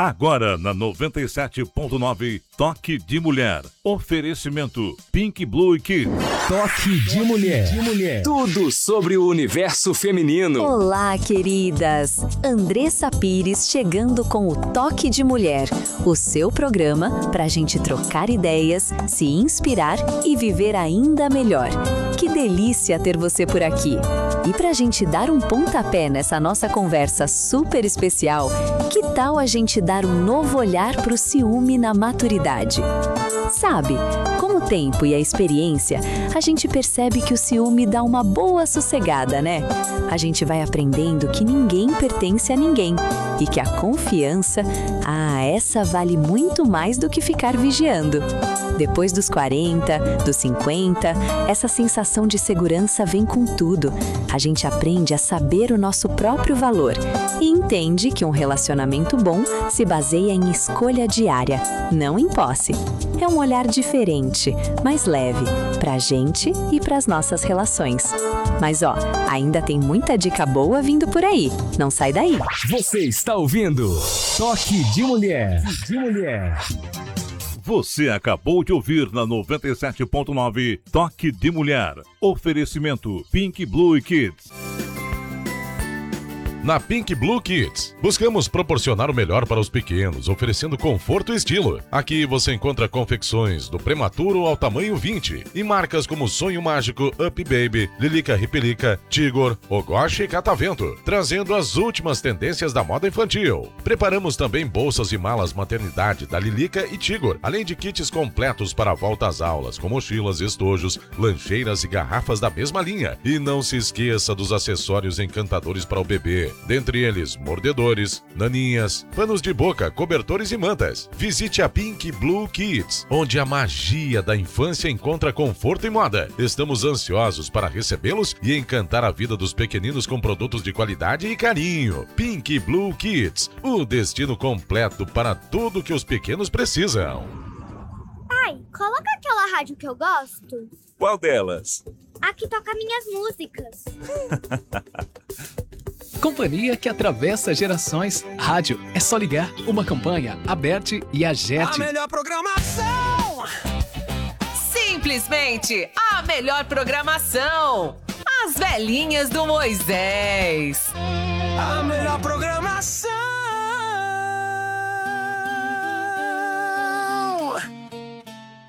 Agora na 97.9, Toque de Mulher. Oferecimento Pink Blue Kids. Toque de Mulher. Tudo sobre o universo feminino. Olá, queridas. Andressa Pires chegando com o Toque de Mulher, o seu programa pra gente trocar ideias, se inspirar e viver ainda melhor. Que delícia ter você por aqui. E pra gente dar um pontapé nessa nossa conversa super especial, que tal a gente dar um novo olhar pro ciúme na maturidade? Sabe, com o tempo e a experiência, a gente percebe que o ciúme dá uma boa sossegada, né? A gente vai aprendendo que ninguém pertence a ninguém e que a confiança, essa vale muito mais do que ficar vigiando. Depois dos 40, dos 50, essa sensação de segurança vem com tudo. A gente aprende a saber o nosso próprio valor e entende que um relacionamento bom se baseia em escolha diária, não em posse. É um olhar diferente, mais leve, pra gente e pras nossas relações. Mas ainda tem muita dica boa vindo por aí. Não sai daí. Você está ouvindo Toque de Mulher. Você acabou de ouvir na 97.9, Toque de Mulher. Oferecimento Pink Blue Kids. Na Pink Blue Kids, buscamos proporcionar o melhor para os pequenos, oferecendo conforto e estilo. Aqui você encontra confecções do prematuro ao tamanho 20 e marcas como Sonho Mágico, Up Baby, Lilica Ripelica, Tigor, Ogoshi e Catavento, trazendo as últimas tendências da moda infantil. Preparamos também bolsas e malas maternidade da Lilica e Tigor, além de kits completos para a volta às aulas, com mochilas, estojos, lancheiras e garrafas da mesma linha. E não se esqueça dos acessórios encantadores para o bebê. Dentre eles, mordedores, naninhas, panos de boca, cobertores e mantas. Visite a Pink Blue Kids, onde a magia da infância encontra conforto e moda. Estamos ansiosos para recebê-los e encantar a vida dos pequeninos com produtos de qualidade e carinho. Pink Blue Kids, o destino completo para tudo que os pequenos precisam. Pai, coloca aquela rádio que eu gosto. Qual delas? A que toca minhas músicas. Companhia que atravessa gerações. Rádio é só ligar. Uma campanha, Aberte e Agerte. A melhor programação! Simplesmente a melhor programação. As velhinhas do Moisés. A melhor programação!